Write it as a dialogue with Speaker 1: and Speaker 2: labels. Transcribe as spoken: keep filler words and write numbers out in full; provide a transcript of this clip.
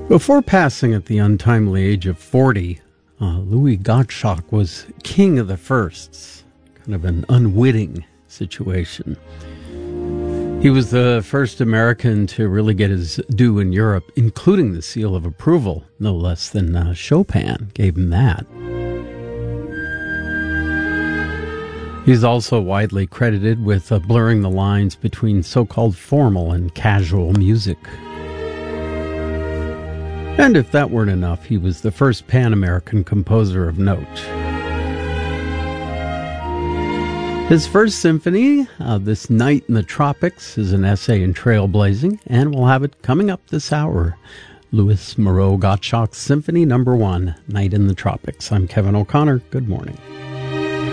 Speaker 1: Before passing at the untimely age of forty, uh, Louis Gottschalk was king of the firsts, kind of an unwitting situation. He was the first American to really get his due in Europe, including the seal of approval. No less than uh, Chopin gave him that. He's also widely credited with uh, blurring the lines between so-called formal and casual music. And if that weren't enough, he was the first Pan-American composer of note. His first symphony, uh, This Night in the Tropics, is an essay in trailblazing, and we'll have it coming up this hour. Louis Moreau Gottschalk's Symphony Number One, Night in the Tropics. I'm Kevin O'Connor. Good morning.